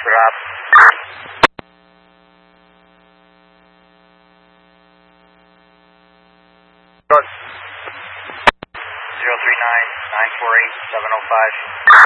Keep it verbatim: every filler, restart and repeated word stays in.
Drop. Good. zero three nine nine four eight seven oh five.